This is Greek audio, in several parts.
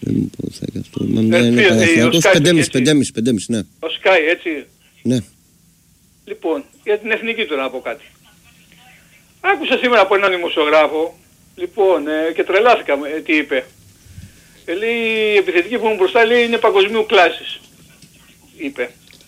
Δεν μου πω θα είναι αυτό. Είναι Παναθηναϊκός 5,5, ναι. Ο Σκάι, έτσι. Ναι. Λοιπόν, για την εθνική τώρα να πω κάτι. Άκουσα σήμερα από έναν δημοσιογράφο, λοιπόν, και τρελάθηκα τι είπε. Λέει, η επιθετική που μου μπροστά λέει είναι παγκοσμίου κλάσης, είπε.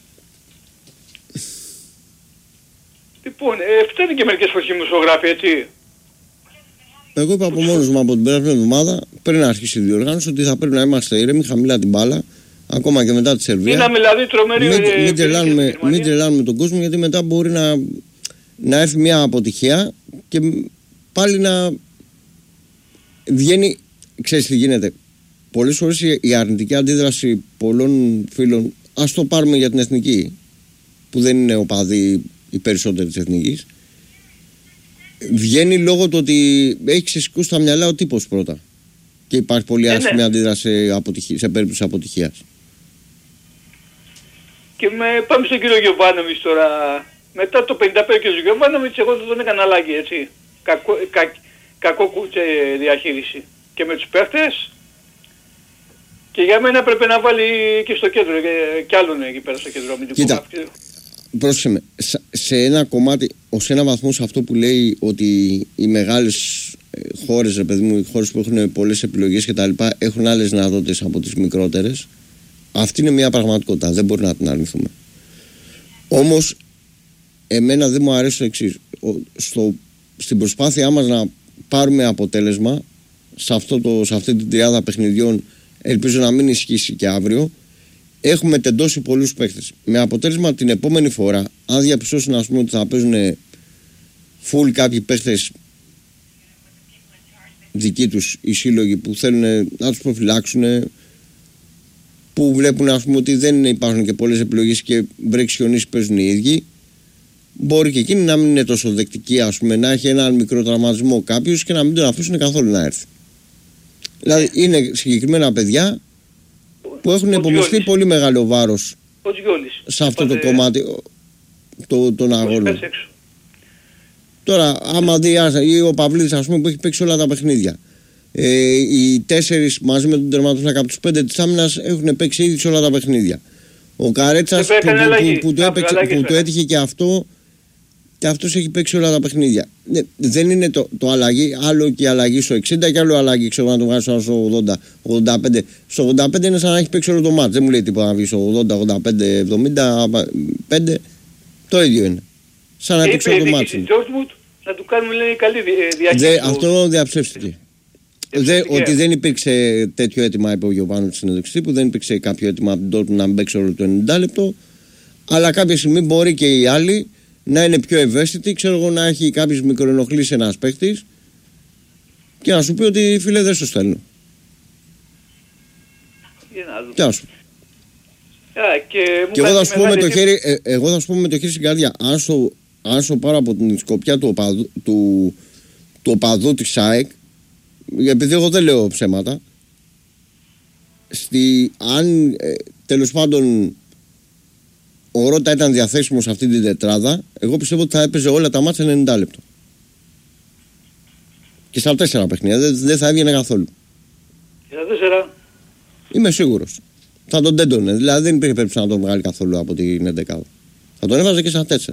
Λοιπόν, φταίνει και μερικές φορές οι δημοσιογράφοι, έτσι. Εγώ είπα από μόνος μου από την περασμένη εβδομάδα, πριν αρχίσει η διοργάνωση, ότι θα πρέπει να είμαστε ήρεμοι, χαμηλά την μπάλα, ακόμα και μετά τη Σερβία. Είδαμε δηλαδή τρομερή. Μην τρελάνουμε τον κόσμο, γιατί μετά μπορεί να έρθει μια αποτυχία και πάλι να βγαίνει. Ξέρεις τι γίνεται. Πολλές φορές η αρνητική αντίδραση πολλών φίλων, ας το πάρουμε για την εθνική, που δεν είναι οπαδοί οι περισσότεροι της εθνικής, βγαίνει λόγω του ότι έχει ξεσηκώσει στα μυαλά ο τύπος πρώτα. Και υπάρχει πολύ άσχημη αντίδραση σε περίπτωση αποτυχίας. Και πάμε στον κύριο Γιωβάνοβιτς τώρα. Μετά το 55 και ο Γιωβάνοβιτς, εγώ δεν τον έκανα αλλαγή, έτσι. Κακό κουτσε διαχείριση. Και με τους παίχτες. Και για μένα πρέπει να βάλει και στο κέντρο, και άλλον εκεί πέρα στο κέντρο. Κοίτα, πρόσεχε με, σε ένα κομμάτι, ως ένα βαθμό σε αυτό που λέει ότι οι μεγάλες χώρες, ρε παιδί μου, οι χώρες που έχουν πολλές επιλογές και τα λοιπά, έχουν άλλες δυνατότητες από τις μικρότερες. Αυτή είναι μια πραγματικότητα, δεν μπορεί να την αρνηθούμε. Όμως, εμένα δεν μου αρέσει το εξής. Στην προσπάθειά μας να πάρουμε αποτέλεσμα σε αυτή την τριάδα παιχνιδιών, ελπίζω να μην ισχύσει και αύριο, έχουμε τεντώσει πολλούς παίκτες. Με αποτέλεσμα την επόμενη φορά, αν διαπιστώσουν, ας πούμε, ότι θα παίζουν full κάποιοι παίκτες δικοί τους οι σύλλογοι που θέλουν να τους προφυλάξουν, που βλέπουν, ας πούμε, ότι δεν υπάρχουν και πολλές επιλογές και βρέξει χιονίσει παίζουν οι ίδιοι, μπορεί και εκείνοι να μην είναι τόσο δεκτικοί, ας πούμε, να έχει έναν μικρό τραυματισμό κάποιος και να μην τον αφήσουν καθόλου να έρθει. Δηλαδή είναι συγκεκριμένα παιδιά που έχουν υπομειστεί πολύ μεγάλο βάρος σε αυτό το κομμάτι των αγώνων. Τώρα, άμα δει ή ο Παυλίδης, ας πούμε, που έχει παίξει όλα τα παιχνίδια, οι 4 μαζί με τον τερματοφύλακα από τους 5 της άμυνας έχουν παίξει ήδη σε όλα τα παιχνίδια. Ο Καρέτσας που του έτυχε και αυτό, και αυτός έχει παίξει όλα τα παιχνίδια. Ναι, δεν είναι το αλλαγή, άλλο και αλλαγή στο 60 και άλλο αλλαγή, ξέρω, να το βγάλει στο 80, 85. Στο 85 είναι σαν να έχει παίξει όλο το μάτς. Δεν μου λέει τίποτα να βγει στο 80, 85, 75. Το ίδιο είναι. Σαν να παίξει όλο το μάτς. Να του κάνουμε, λέει, καλή διαχείριση. Αυτό διαψεύστηκε. Ότι δεν υπήρξε τέτοιο αίτημα, είπε ο Γιωβάνου στη συνέντευξη που δεν υπήρξε κάποιο αίτημα από την Ντόρτμουντ να παίξει όλο το 90 λεπτό. Αλλά κάποια στιγμή μπορεί και οι άλλοι να είναι πιο ευαίσθητοι, ξέρω εγώ, να έχει κάποιες μικροενοχλήσεις ένας παίκτης και να σου πει ότι, φίλε, δεν σου στέλνω. Και εγώ θα σου πω με το χέρι, με το χέρι στην καρδιά, αν σου πάρω από την σκοπιά του οπαδού της ΑΕΚ, επειδή εγώ δεν λέω ψέματα, αν τέλος πάντων ο Ρώτα ήταν διαθέσιμο σε αυτή την τετράδα, εγώ πιστεύω ότι θα έπαιζε όλα τα μάτσα 90 λεπτό. Και στα 4 παιχνίδια δεν θα έβγαινε καθόλου. Και στα 4. Είμαι σίγουρος. Θα τον τέντωνε. Δηλαδή δεν υπήρχε περίπτωση να τον βγάλει καθόλου από την 11. Θα τον έβαζε και στα 4.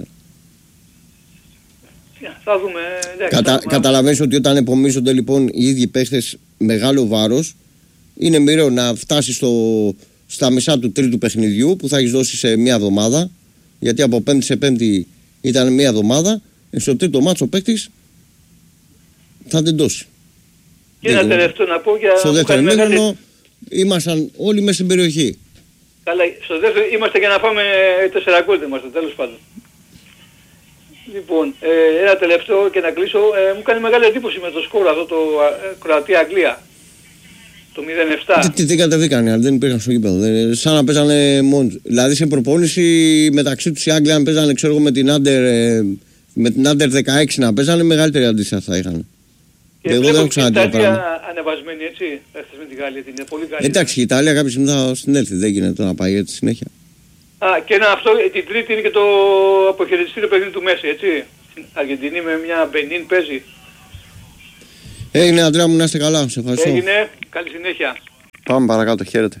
Θα δούμε. Καταλαβαίνεις ότι όταν επομίζονται λοιπόν οι ίδιοι παίχτες μεγάλο βάρος, είναι μοιραίο να φτάσει στα μισά του τρίτου παιχνιδιού που θα έχεις δώσει σε μία εβδομάδα, γιατί από Πέμπτη σε Πέμπτη ήταν μία εβδομάδα, στο τρίτο μάτσο ο παίκτης θα την δώσει. Και ένα τελευταίο να πω για... Στο δεύτερο ημίχρονο ήμασταν όλοι μέσα στην περιοχή. Καλά, στο δεύτερο είμαστε για να πάμε 4 γκολ, είμαστε τέλος πάντων. Λοιπόν, ένα τελευταίο και να κλείσω, μου κάνει μεγάλη εντύπωση με το σκορ αυτό το Κροατία-Αγγλία. Το 0-7. Τι κατεβήκανε, αλλά δεν υπήρχαν στο γήπεδο. Σαν να παίζανε μόνοι. Δηλαδή σε προπόνηση μεταξύ τους οι Άγγλοι, αν παίζανε, ξέρω εγώ, με την Under 16 να παίζανε, μεγαλύτερη αντίσταση θα είχαν. Εγώ δεν έχω ξαναδεί το πράγμα. Ανεβασμένη, έτσι, έχθες με τη Γαλλία, είναι πολύ καλή. Εντάξει, η Ιταλία κάποια στιγμή θα στην έλθει, δεν γίνεται να πάει έτσι συνέχεια. Και αυτό, την Τρίτη είναι και το αποχαιρετιστήριο παιχνίδι του Μέση, έτσι. Αργεντινή με μια Μπενίν παίζει. Έγινε, Αντρέα μου, να είστε καλά, σε ευχαριστώ. Έγινε, καλή συνέχεια. Πάμε παρακάτω, χαίρετε.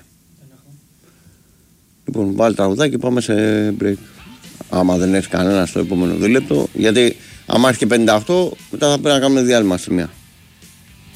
Λοιπόν, βάλει τραγουδάκι και πάμε σε break. Άμα δεν έχει κανένα στο επόμενο δίλεπτο, γιατί άμα έρθει και 58, μετά θα πρέπει να κάνουμε διάλειμμα στη μία.